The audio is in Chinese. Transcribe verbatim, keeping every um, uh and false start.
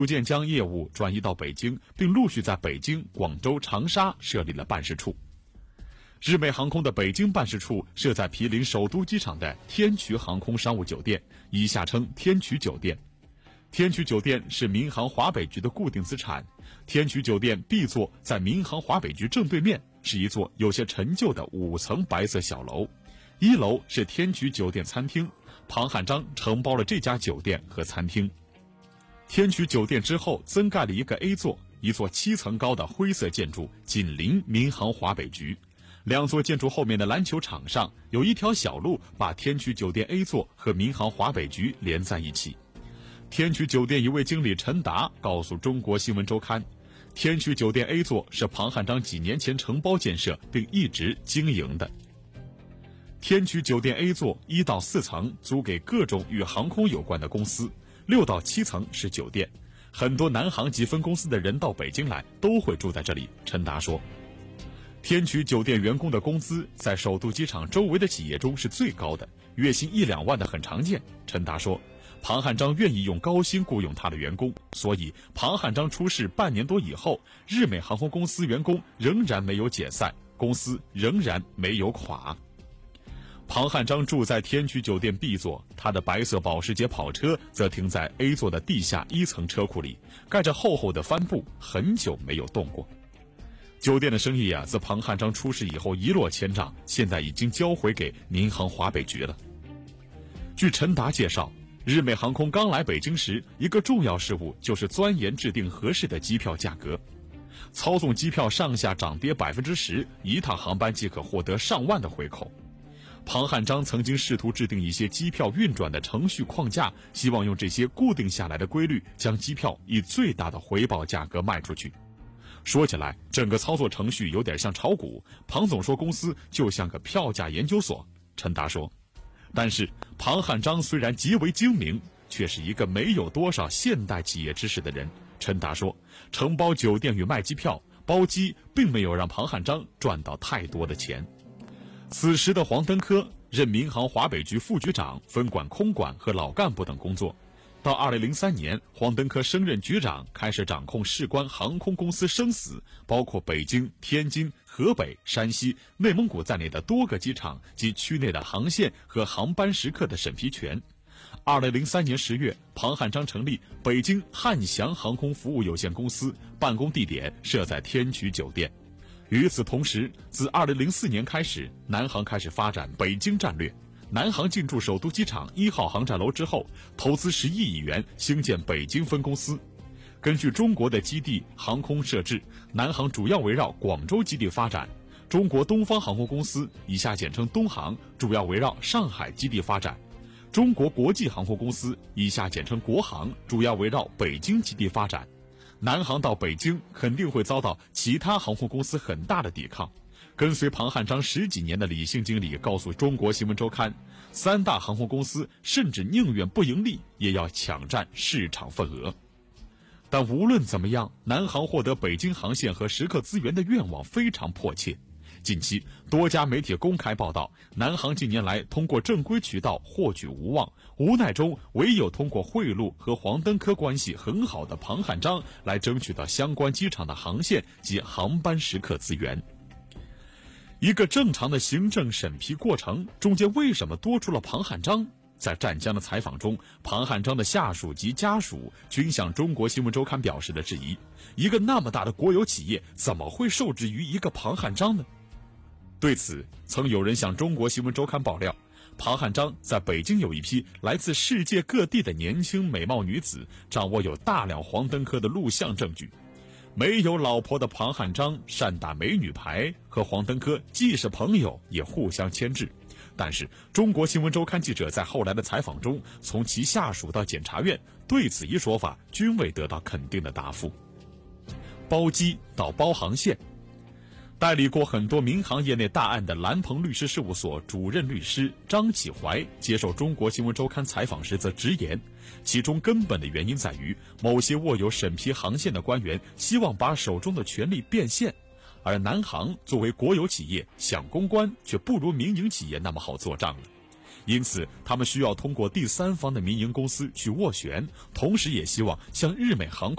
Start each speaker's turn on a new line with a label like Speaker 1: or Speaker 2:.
Speaker 1: 逐渐将业务转移到北京，并陆续在北京、广州、长沙设立了办事处。日美航空的北京办事处设在毗邻首都机场的天衢航空商务酒店，以下称天衢酒店。天衢酒店是民航华北局的固定资产。天衢酒店 B 座在民航华北局正对面，是一座有些陈旧的五层白色小楼。一楼是天衢酒店餐厅，庞汉章承包了这家酒店和餐厅。天衢酒店之后增盖了一个 A 座，一座七层高的灰色建筑，紧邻民航华北局。两座建筑后面的篮球场上有一条小路，把天衢酒店 A 座和民航华北局连在一起。天衢酒店一位经理陈达告诉中国新闻周刊，天衢酒店 A 座是庞汉章几年前承包建设并一直经营的。天衢酒店 A 座一到四层租给各种与航空有关的公司，六到七层是酒店，很多南航及分公司的人到北京来都会住在这里。陈达说，天衢酒店员工的工资在首都机场周围的企业中是最高的，月薪一两万的很常见。陈达说，庞汉章愿意用高薪雇佣他的员工，所以庞汉章出事半年多以后，日美航空公司员工仍然没有解散，公司仍然没有垮。庞汉章住在天衢酒店 B 座，他的白色保时捷跑车则停在 A 座的地下一层车库里，盖着厚厚的帆布，很久没有动过。酒店的生意啊，自庞汉章出事以后一落千丈，现在已经交回给民航华北局了。据陈达介绍，日美航空刚来北京时，一个重要事务就是钻研制定合适的机票价格，操纵机票上下涨跌百分之十，一趟航班即可获得上万的回扣。庞汉章曾经试图制定一些机票运转的程序框架，希望用这些固定下来的规律，将机票以最大的回报价格卖出去。说起来，整个操作程序有点像炒股，庞总说公司就像个票价研究所。陈达说，但是庞汉章虽然极为精明，却是一个没有多少现代企业知识的人。陈达说，承包酒店与卖机票、包机并没有让庞汉章赚到太多的钱。此时的黄登科任民航华北局副局长，分管空管和老干部等工作。到二零零三年，黄登科升任局长，开始掌控事关航空公司生死，包括北京、天津、河北、山西、内蒙古在内的多个机场及区内的航线和航班时刻的审批权。二零零三年十月，庞汉章成立北京汉翔航空服务有限公司，办公地点设在天衢酒店。与此同时，自二零零四年开始，南航开始发展北京战略。南航进驻首都机场一号航站楼之后，投资十亿亿元兴建北京分公司。根据中国的基地航空设置，南航主要围绕广州基地发展。中国东方航空公司（以下简称东航）主要围绕上海基地发展。中国国际航空公司（以下简称国航）主要围绕北京基地发展。南航到北京肯定会遭到其他航空公司很大的抵抗。跟随庞汉章十几年的李姓经理告诉中国新闻周刊，三大航空公司甚至宁愿不盈利，也要抢占市场份额。但无论怎么样，南航获得北京航线和时刻资源的愿望非常迫切。近期多家媒体公开报道，南航近年来通过正规渠道获取无望，无奈中唯有通过贿赂和黄登科关系很好的庞汉章来争取到相关机场的航线及航班时刻资源。一个正常的行政审批过程中间为什么多出了庞汉章？在湛江的采访中，庞汉章的下属及家属均向中国新闻周刊表示了质疑，一个那么大的国有企业怎么会受制于一个庞汉章呢？对此，曾有人向中国新闻周刊爆料，庞汉章在北京有一批来自世界各地的年轻美貌女子，掌握有大量黄登科的录像证据。没有老婆的庞汉章善打美女牌，和黄登科既是朋友也互相牵制。但是中国新闻周刊记者在后来的采访中，从其下属到检察院，对此一说法均未得到肯定的答复。包机到包航线，代理过很多民航业内大案的蓝鹏律师事务所主任律师张启怀接受中国新闻周刊采访时则直言，其中根本的原因在于某些握有审批航线的官员希望把手中的权力变现，而南航作为国有企业想公关却不如民营企业那么好做账了，因此他们需要通过第三方的民营公司去斡旋，同时也希望向日美航空